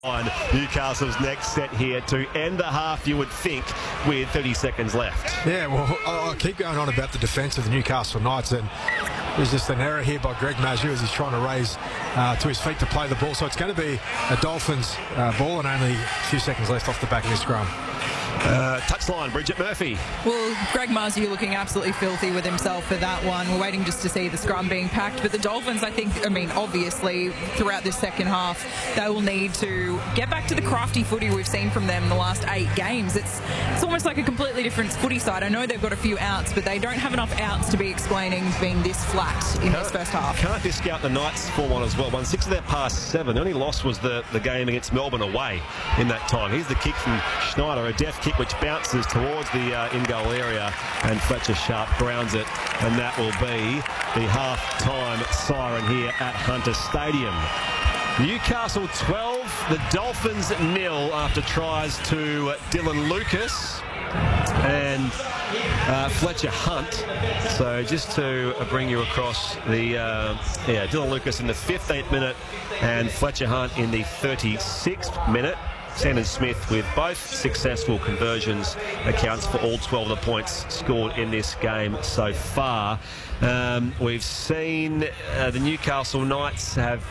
On Newcastle's next set here to end the half, you would think, with 30 seconds left. Yeah, well, I'll keep going on about the defence of the Newcastle Knights, and there's just an error here by Greg Mazzeo as he's trying to raise to his feet to play the ball. So it's going to be a Dolphins ball and only a few seconds left off the back of this scrum. Touchline, Bridget Murphy. Well, Greg Mazzeo looking absolutely filthy with himself for that one. We're waiting just to see the scrum being packed. But the Dolphins, obviously, throughout this second half, they will need to get back to the crafty footy we've seen from them in the last 8 games. It's almost like a completely different footy side. I know they've got a few outs, but they don't have enough outs to be explaining being this flat in this first half. Can't discount the Knights for one as well. Won 6 of their past 7. The only loss was the game against Melbourne away in that time. Here's the kick from Schneider, a deft kick which bounces towards the in-goal area, and Fletcher Sharp grounds it, and that will be the half-time siren here at Hunter Stadium. Newcastle 12, the Dolphins 0 after tries to Dylan Lucas and Fletcher Hunt. So just to bring you across the Dylan Lucas in the 15th minute and Fletcher Hunt in the 36th minute. Sandon Smith, with both successful conversions, accounts for all 12 of the points scored in this game so far. We've seen the Newcastle Knights have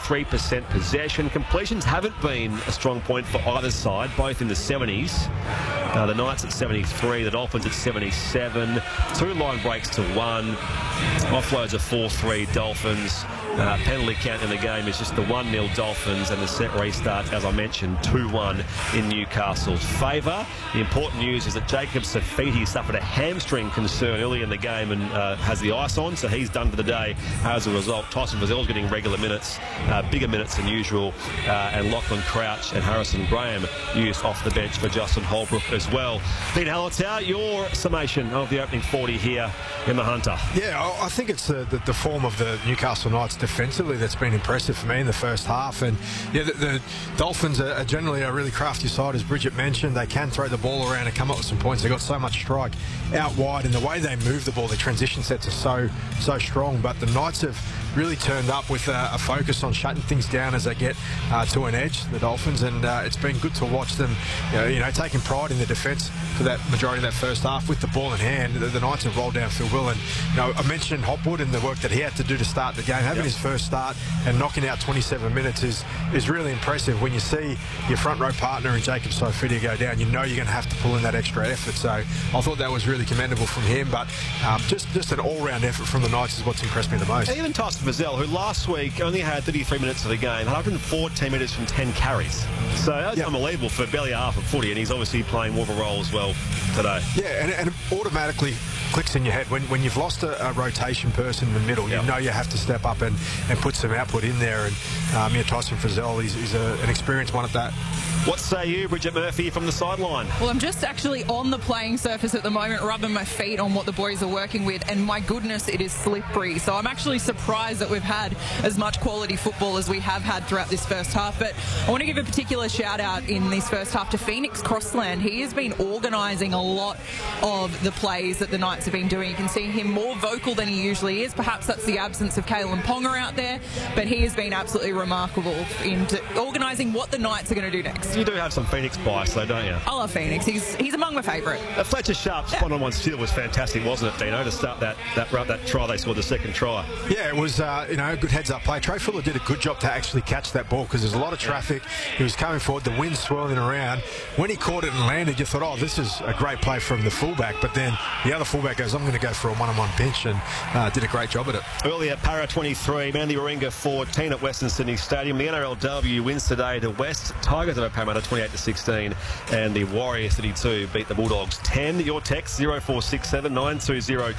53% possession. Completions haven't been a strong point for either side, both in the 70s. The Knights at 73, the Dolphins at 77. 2 line breaks to 1. Offloads of 4-3 Dolphins. Penalty count in the game is just the 1-0 Dolphins, and the set restart, as I mentioned, 2-1 in Newcastle's favour. The important news is that Jacob Safiti suffered a hamstring concern early in the game and has the ice on, so he's done for the day. As a result, Tyson Frizzell's getting regular minutes, bigger minutes than usual, and Lachlan Crouch and Harrison Graham used off the bench for Justin Holbrook as well. Dean Hallertau, your summation of the opening 40 here in the Hunter. Yeah, I think it's the form of the Newcastle Knights defensively that's been impressive for me in the first half. And yeah, the Dolphins are generally a really crafty side, as Bridget mentioned. They can throw the ball around and come up with some points. They've got so much strike out wide, and the way they move the ball, their transition sets are so strong. But the Knights have really turned up with a focus on shutting things down as they get to an edge, the Dolphins, and it's been good to watch them taking pride in the defence for that majority of that first half with the ball in hand. The Knights have rolled down Phil Will, and I mentioned Hopwood and the work that he had to do to start the game. Having his first start and knocking out 27 minutes is really impressive. When you see your front row partner in Jacob Sofidi go down, you know you're going to have to pull in that extra effort. So I thought that was really commendable from him, but just an all-round effort from the Knights is what's impressed me the most. And even Tyson Frizzell, who last week only had 33 minutes of the game, 114 minutes from 10 carries. So that's unbelievable for barely half of footy, and he's obviously playing more of a role as well today. Yeah, and it automatically clicks in your head when you've lost a rotation person in the middle. You know you have to step up and put some output in there, and Tyson Frizzell, he's an experienced one at that. What say you, Bridget Murphy, from the sideline? Well, I'm just actually on the playing surface at the moment, rubbing my feet on what the boys are working with, and my goodness, it is slippery. So I'm actually surprised that we've had as much quality football as we have had throughout this first half. But I want to give a particular shout out in this first half to Phoenix Crossland. He has been organising a lot of the plays that the Knights have been doing. You can see him more vocal than he usually is. Perhaps that's the absence of Kalen Ponga out there, but he has been absolutely remarkable in organising what the Knights are going to do next. You do have some Phoenix bias, though, don't you? I love Phoenix. He's among my favourite. Fletcher Sharp's one-on-one steal was fantastic, wasn't it, Dino, to start that try they scored the second try? Yeah, it was a good heads-up play. Trey Fuller did a good job to actually catch that ball because there's a lot of traffic. He was coming forward, the wind swirling around. When he caught it and landed, you thought, oh, this is a great play from the fullback. But then the other fullback goes, I'm going to go for a one-on-one pinch, and did a great job at it. Earlier, Para 23, Manly Warringah 14 at Western Sydney Stadium. The NRLW wins today to West Tigers over Parramatta 28-16, and the Warriors 32 beat the Bulldogs 10. Your text 0467 920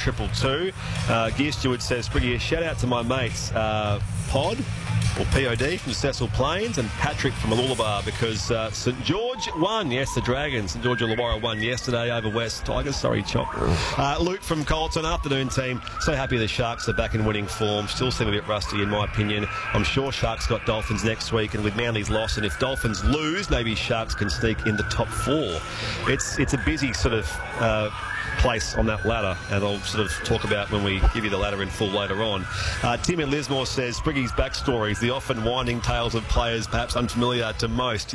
222. Gear Steward says, Briggy, shout out to my mates Pod or POD from Cecil Plains and Patrick from Mooloolaba, because St George won. Yes, the Dragons. St George Illawarra won yesterday over West Tigers. Sorry, Chop. Luke from Colton, afternoon team. So happy the Sharks are back in winning form. Still seem a bit rusty in my opinion. I'm sure Sharks got Dolphins next week, and with Manly's loss, and if Dolphins lose, maybe Sharks can sneak in the top 4. It's a busy sort of place on that ladder, and I'll sort of talk about when we give you the ladder in full later on. Tim in Lismore says Spriggy's backstories, the often winding tales of players perhaps unfamiliar to most.